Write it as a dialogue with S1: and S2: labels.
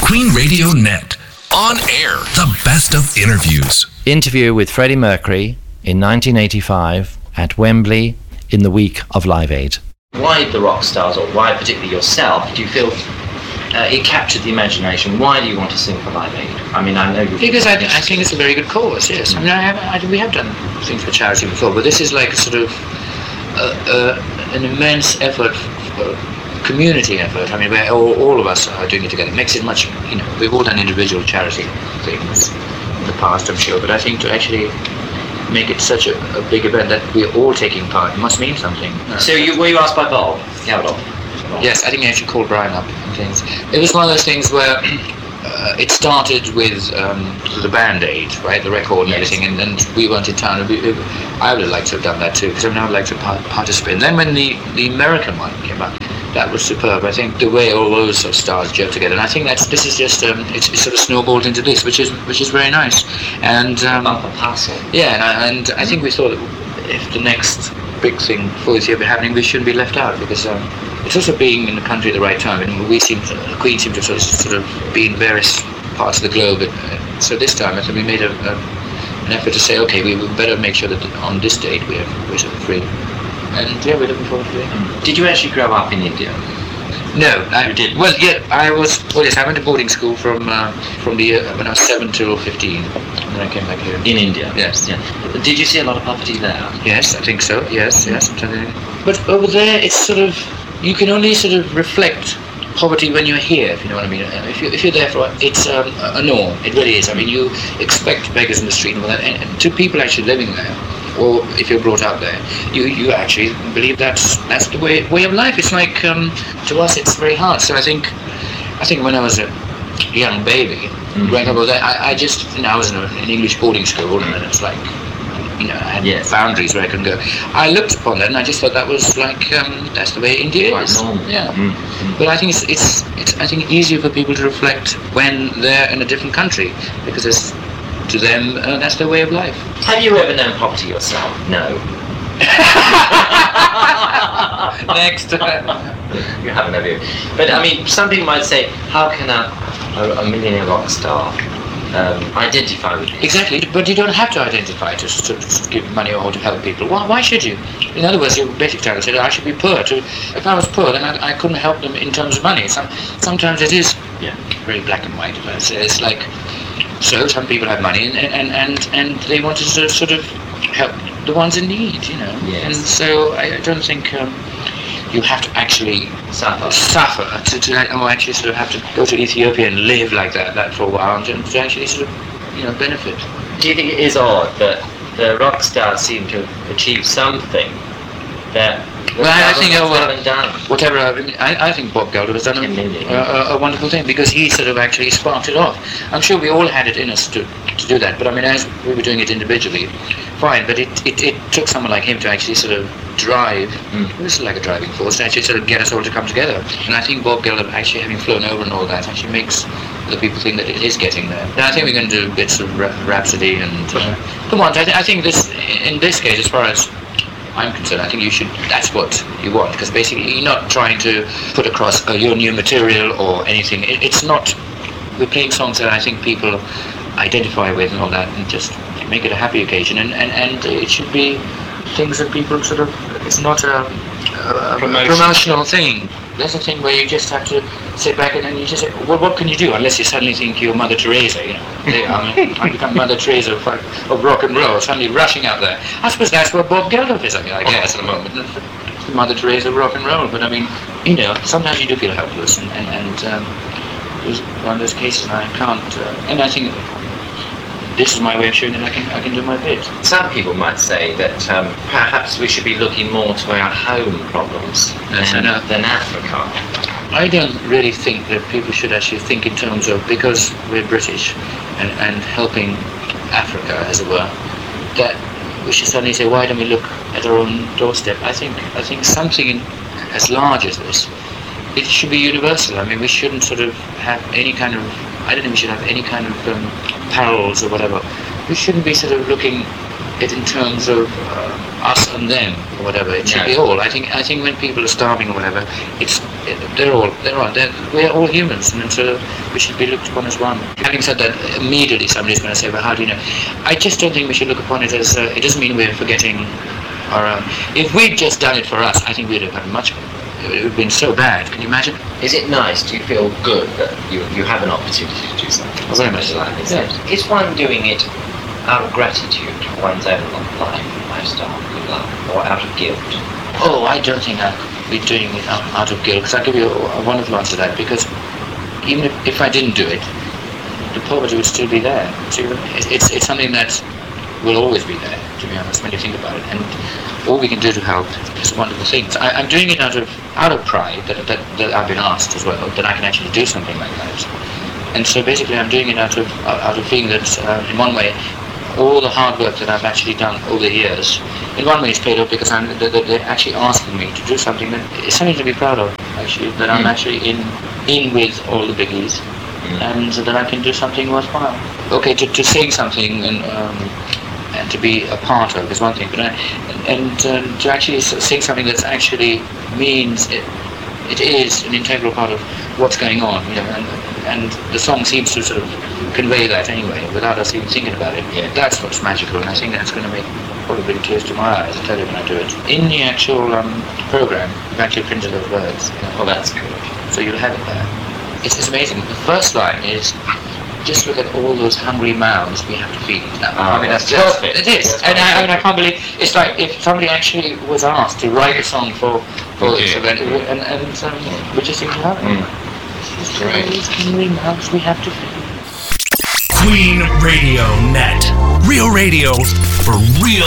S1: Queen Radio Net. On air, the best of interviews.
S2: Interview with Freddie Mercury in 1985 at Wembley in the week of Live Aid.
S3: Why the rock stars, or why particularly yourself, do you feel it captured the imagination? Why do you want to sing for Live Aid? I mean, I know you...
S4: Because I think it's a very good cause, yes. I mean, we have done things for charity before, but this is like a sort of an immense effort, community effort. I mean, where all of us are doing it together. It makes it much, we've all done individual charity things in the past, I'm sure, but I think to actually make it such a big event that we're all taking part, it must mean something.
S3: So were you asked by Bob Geldof?
S4: Yes, I think I actually called Brian up and things. It was one of those things where it started with the Band Aid, right, the record and everything, and we weren't in town. I would have liked to have done that too, because I would like to participate. And then when the American one came up, that was superb. I think the way all those sort of stars gel together, and I think this is just it's sort of snowballed into this, which is very nice. And and I think we thought that if the next big thing for this year be happening, we shouldn't be left out, because it's also being in the country at the right time. And the Queen seemed to sort of be in various parts of the globe. So this time I think we made an effort to say, okay, we better make sure that on this date we're sort of free. And yeah, we're looking forward to it.
S3: Did you actually grow up in India?
S4: No,
S3: You didn't?
S4: Well, yeah, I was. Well, yes, I went to boarding school from the when I was 7 till 15, and then I came back here.
S3: In India?
S4: Yes.
S3: Yeah. Did you see a lot of poverty there?
S4: Yes, I think so. Yes. But over there, it's sort of, you can only sort of reflect poverty when you're here, if you know what I mean. If you're there for, it's a norm. It really is. I mean, you expect beggars in the street and all that, and to people actually living there, or if you're brought up there, you actually believe that's the way of life. It's like to us, it's very hard. So I think when I was a young baby, growing up over there, I just I was in an English boarding school, and it's like I had boundaries where I couldn't go. I looked upon that, and I just thought that was like that's the way India is.
S3: Normal.
S4: Yeah. But I think it's I think easier for people to reflect when they're in a different country, because it's, to them, that's their way of life.
S3: Have you ever known poverty yourself? No.
S4: Next.
S3: You haven't, have you? But I mean, some people might say, how can a millionaire rock star identify with this?
S4: Exactly, but you don't have to identify to give money or to help people. Why should you? In other words, your basic talent said, I should be poor. If I was poor, then I couldn't help them in terms of money. Sometimes it is very black and white. It's like, so some people have money and they want to sort of help the ones in need,
S3: Yes.
S4: And so I don't think you have to actually suffer or actually sort of have to go to Ethiopia and live like that for a while, and to actually sort of benefit.
S3: Do you think it is odd that the rock stars seem to achieve something that
S4: I think
S3: haven't done?
S4: Whatever. I think Bob Geldof has done a wonderful thing, because he sort of actually sparked it off. I'm sure we all had it in us to do that, but I mean, as we were doing it individually, fine. But it took someone like him to actually sort of drive. This is like a driving force to actually sort of get us all to come together. And I think Bob Geldof, actually having flown over and all that, actually makes the people think that it is getting there. And I think we're going to do bits of Rhapsody and come on. I think this, in this case, as far as I'm concerned, I think that's what you want, because basically you're not trying to put across your new material or anything. It's not, we're playing songs that I think people identify with and all that, and just make it a happy occasion, and it should be things that people sort of, it's not a promotional thing. That's a thing where you just have to sit back and you just say, well, what can you do? Unless you suddenly think you're Mother Teresa, I become Mother Teresa of rock and roll, suddenly rushing out there. I suppose that's what Bob Geldof is, I guess, at the moment. Mother Teresa of rock and roll. But I mean, sometimes you do feel helpless, and it was one of those cases I can't, and I think this is my way of showing that I can do my bit.
S3: Some people might say that perhaps we should be looking more to our home problems than Africa.
S4: I don't really think that people should actually think in terms of, because we're British and helping Africa, as it were, that we should suddenly say, why don't we look at our own doorstep? I think something as large as this, it should be universal. I mean, we shouldn't sort of have any kind of, I don't think we should have any kind of parallels or whatever. We shouldn't be sort of looking at it in terms of us and them or whatever. It should be all. I think when people are starving or whatever, it's we're all humans, and so we should be looked upon as one. Having said that, immediately somebody's going to say, well, how do you know? I just don't think we should look upon it as, it doesn't mean we're forgetting our own. If we'd just done it for us, I think we'd have had much, it would have been so bad. Can you imagine?
S3: Is it nice? Do you feel good that you have an opportunity to do something?
S4: Very much so.
S3: Is one doing it out of gratitude for one's own lifestyle, or out of guilt?
S4: Oh, I don't think I'd be doing it out of guilt, because I'll give you a wonderful answer to that, because even if I didn't do it, the poverty would still be there. So it's something that will always be there, to be honest, when you think about it. And all we can do to help is wonderful things. I'm doing it out of pride that I've been asked as well, that I can actually do something like that. And so basically I'm doing it out of feeling that in one way all the hard work that I've actually done over the years, in one way it's paid off, because they're actually asking me to do something that is something to be proud of, actually, that I'm actually in with all the biggies, and that I can do something worthwhile. Okay, to sing something and to be a part of is one thing, but to actually sing something that actually means it is an integral part of what's going on, and the song seems to sort of convey that anyway, without us even thinking about it.
S3: Yeah.
S4: That's what's magical, and I think that's going to make probably tears to my eyes, I tell you when I do it. In the actual program, we've actually printed those words.
S3: Oh, that's good.
S4: So you'll have it there. It's amazing. The first line is, just look at all those hungry mouths we have to feed. I mean, that's perfect. It is. And I can't believe, it's like if somebody actually was asked to write a song for this event, and we just seem to have it. Just look at all those hungry mouths we have to feed.
S1: Queen Radio Net. Real radio for real